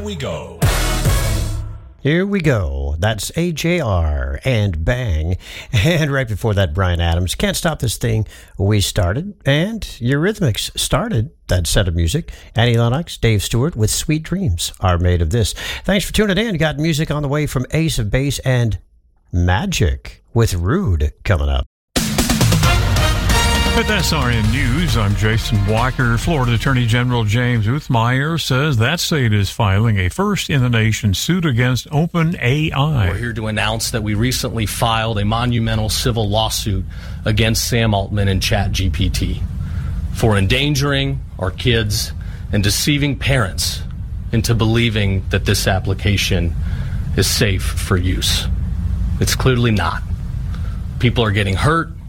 We go. Here we go. That's AJR and Bang. And right before that, Bryan Adams. Can't Stop This Thing. We started. And Eurythmics started that set of music. Annie Lennox, Dave Stewart with Sweet Dreams are made of this. Thanks for tuning in. Got music on the way from Ace of Base and Magic with Rude coming up. With SRN News, I'm Jason Walker. Florida Attorney General James Uthmeier says that state is filing a first-in-the-nation suit against OpenAI. We're here to announce that we recently filed a monumental civil lawsuit against Sam Altman and ChatGPT for endangering our kids and deceiving parents into believing that this application is safe for use. It's clearly not. People are getting hurt.